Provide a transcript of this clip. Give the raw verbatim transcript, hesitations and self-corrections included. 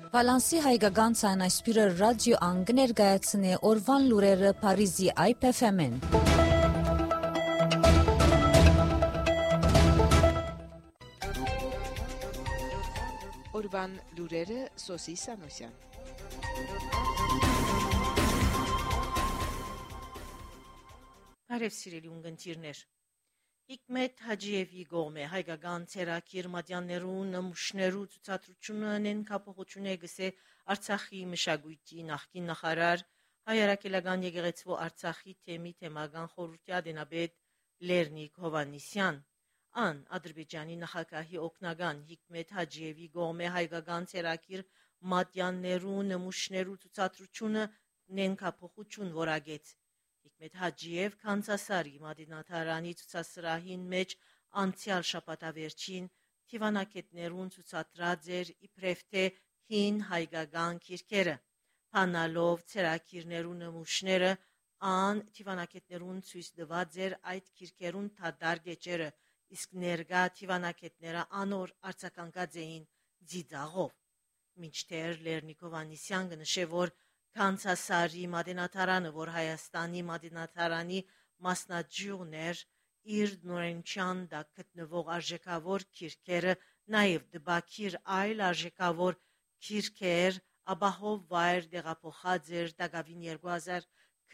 Վալանսի հայկական ցանասպիրը ռադիո անգ ներկայացնե օրվան լուրերը Փարիզի այ փ էֆ էմ-ին։ Օրվան լուրերը Սոսի Սանոսյան։ Բարև սիրելի ունգընտիրներ։ Հիկմետ Հաջիևի գոմե հայկական ցերակիր մատյաններու նմուշներու ցուցադրությունը նեն կապողություն է գսե Արցախի մշակույթի նախկին նախարար հայրաքելական եկեղեցու Արցախի թեմի թեմական խորհրդի ադենաբեդ Լեռնիկ Հովանիսյան ան Ադրբեջանի նախագահի օգնական Հիկմետ Հաջիևի գոմե հայկական ցերակիր մատյաններու նմուշներու ցուցադրությունը նեն կապողություն որագեց Հիկմետ Հաջիև Քանցասարի Մադինաթարանի ցուցասրահին մեջ անցյալ շաբաթավերջին թիվանակետներուն ցուցադրած էր իբրև թե հին հայկական քիրքերը փանալով ցերակիրներու նմուշները ան թիվանակետներուն ցույց տված էր այդ քիրքերուն թադար գեճերը իսկ ներկա թիվանակետները անոր արձագանքած էին ձիծաղով մինչդեռ Լեռնիկ Հովանիսյան կնշե որ Քանցասարի Մադինաթարանը, որ Հայաստանի Մադինաթարանի մասնաճյուղն էր, իր նորենչյան դա գտնվող արժեքավոր քիրքերը նաև դբակիր այլ արժեքավոր քիրքեր, ապահով վայր դեղափոխած էր դակավին երկու հազար